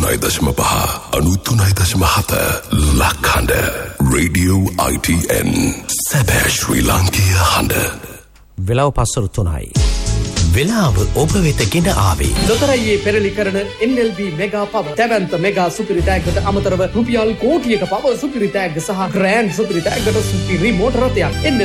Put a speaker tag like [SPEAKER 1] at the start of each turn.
[SPEAKER 1] 93.5 ලක්හඬ Radio ITN සැබෑ ශ්‍රී ලාංකීය හඬ.
[SPEAKER 2] වෙලාව පස්වරු 3යි. වෙලාව ඔබ වෙත ගෙන ආවේ
[SPEAKER 3] ලොතරැයියේ පෙරලි කරන NLB මෙගා පවර් තැවැන්ත මෙගා සුපිරි ටැග්ගට අමතරව රුපියල් කෝටියක පවර් සුපිරි ටැග්ග සහ ග්‍රෑන්ඩ් සුපිරි ටැග්ගට සුපිරි මෝටර රථයක්